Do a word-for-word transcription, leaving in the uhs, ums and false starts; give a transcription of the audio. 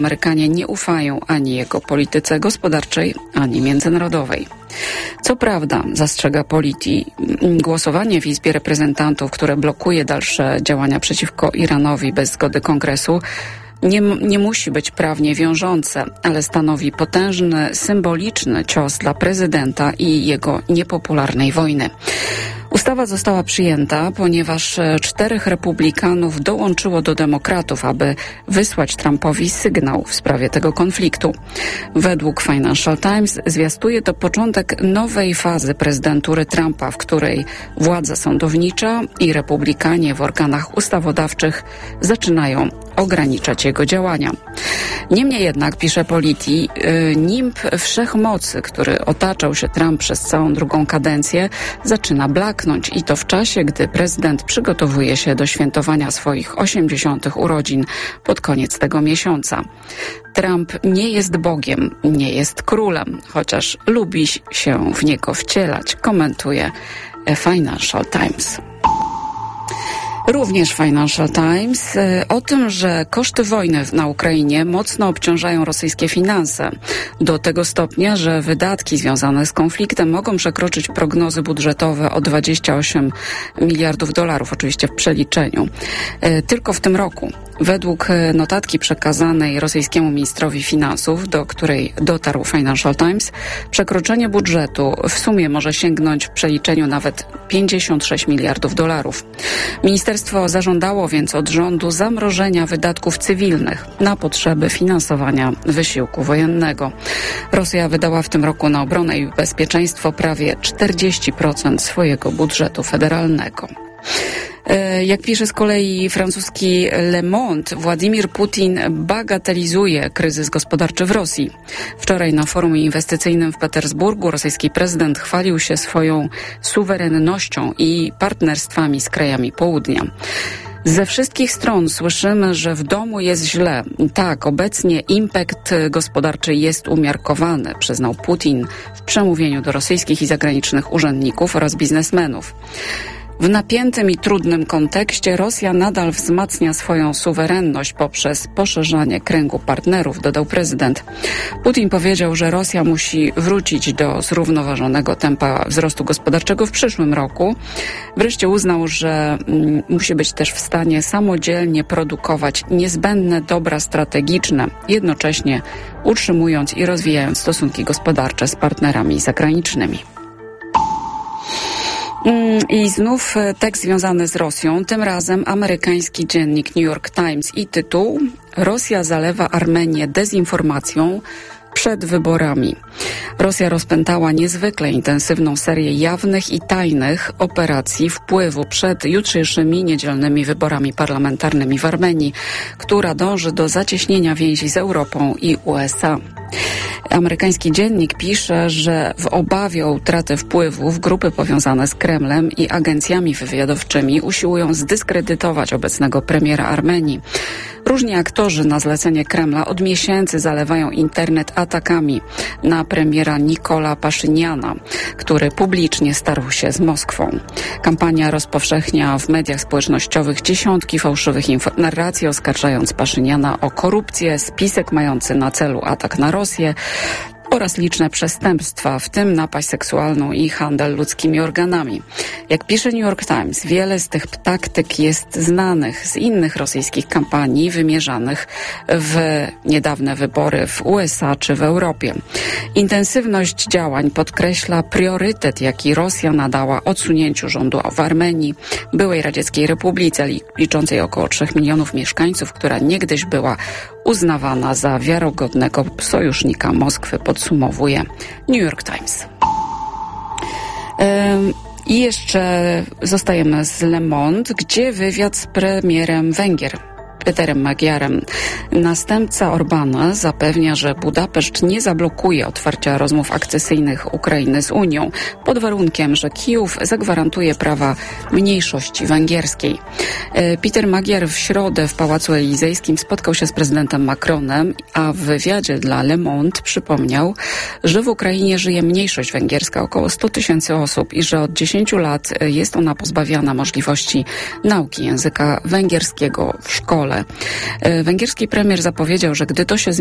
Amerykanie nie ufają ani jego polityce gospodarczej, ani międzynarodowej. Co prawda, zastrzega Politi, głosowanie w Izbie Reprezentantów, które blokuje dalsze działania przeciwko Iranowi bez zgody Kongresu, Nie, nie musi być prawnie wiążące, ale stanowi potężny, symboliczny cios dla prezydenta i jego niepopularnej wojny. Ustawa została przyjęta, ponieważ czterech republikanów dołączyło do demokratów, aby wysłać Trumpowi sygnał w sprawie tego konfliktu. Według Financial Times zwiastuje to początek nowej fazy prezydentury Trumpa, w której władza sądownicza i republikanie w organach ustawodawczych zaczynają ograniczać jego działania. Niemniej jednak, pisze Politi, nimb wszechmocy, który otaczał się Trump przez całą drugą kadencję, zaczyna blaknąć i to w czasie, gdy prezydent przygotowuje się do świętowania swoich osiemdziesiątych urodzin pod koniec tego miesiąca. Trump nie jest Bogiem, nie jest królem, chociaż lubi się w niego wcielać, komentuje Financial Times. Również Financial Times o tym, że koszty wojny na Ukrainie mocno obciążają rosyjskie finanse. Do tego stopnia, że wydatki związane z konfliktem mogą przekroczyć prognozy budżetowe o dwadzieścia osiem miliardów dolarów, oczywiście w przeliczeniu. Tylko w tym roku. Według notatki przekazanej rosyjskiemu ministrowi finansów, do której dotarł Financial Times, przekroczenie budżetu w sumie może sięgnąć w przeliczeniu nawet pięćdziesiąt sześć miliardów dolarów. Ministerstwo zażądało więc od rządu zamrożenia wydatków cywilnych na potrzeby finansowania wysiłku wojennego. Rosja wydała w tym roku na obronę i bezpieczeństwo prawie czterdzieści procent swojego budżetu federalnego. Jak pisze z kolei francuski Le Monde, Władimir Putin bagatelizuje kryzys gospodarczy w Rosji. Wczoraj na forum inwestycyjnym w Petersburgu rosyjski prezydent chwalił się swoją suwerennością i partnerstwami z krajami południa. Ze wszystkich stron słyszymy, że w domu jest źle. Tak, obecnie impact gospodarczy jest umiarkowany, przyznał Putin w przemówieniu do rosyjskich i zagranicznych urzędników oraz biznesmenów. W napiętym i trudnym kontekście Rosja nadal wzmacnia swoją suwerenność poprzez poszerzanie kręgu partnerów, dodał prezydent. Putin powiedział, że Rosja musi wrócić do zrównoważonego tempa wzrostu gospodarczego w przyszłym roku. Wreszcie uznał, że mm, musi być też w stanie samodzielnie produkować niezbędne dobra strategiczne, jednocześnie utrzymując i rozwijając stosunki gospodarcze z partnerami zagranicznymi. I znów tekst związany z Rosją, tym razem amerykański dziennik New York Times i tytuł: Rosja zalewa Armenię dezinformacją przed wyborami. Rosja rozpętała niezwykle intensywną serię jawnych i tajnych operacji wpływu przed jutrzejszymi niedzielnymi wyborami parlamentarnymi w Armenii, która dąży do zacieśnienia więzi z Europą i U S A. Amerykański dziennik pisze, że w obawie o utratę wpływów grupy powiązane z Kremlem i agencjami wywiadowczymi usiłują zdyskredytować obecnego premiera Armenii. Różni aktorzy na zlecenie Kremla od miesięcy zalewają internet atakami na premiera Nikola Paszyniana, który publicznie starł się z Moskwą. Kampania rozpowszechnia w mediach społecznościowych dziesiątki fałszywych inf- narracji, oskarżając Paszyniana o korupcję, spisek mający na celu atak na Rosję oraz liczne przestępstwa, w tym napaść seksualną i handel ludzkimi organami. Jak pisze New York Times, wiele z tych taktyk jest znanych z innych rosyjskich kampanii wymierzanych w niedawne wybory w U S A czy w Europie. Intensywność działań podkreśla priorytet, jaki Rosja nadała odsunięciu rządu w Armenii, byłej radzieckiej republice liczącej około trzech milionów mieszkańców, która niegdyś była uznawana za wiarygodnego sojusznika Moskwy, podsumowuje New York Times. I jeszcze zostajemy z Le Monde, gdzie wywiad z premierem Węgier, Peterem Magyarem. Następca Orbana zapewnia, że Budapeszt nie zablokuje otwarcia rozmów akcesyjnych Ukrainy z Unią, pod warunkiem, że Kijów zagwarantuje prawa mniejszości węgierskiej. Peter Magyar w środę w Pałacu Elizejskim spotkał się z prezydentem Macronem, a w wywiadzie dla Le Monde przypomniał, że w Ukrainie żyje mniejszość węgierska, około sto tysięcy osób, i że od dziesięciu lat jest ona pozbawiana możliwości nauki języka węgierskiego w szkole. rolę. Węgierski premier zapowiedział, że gdy to się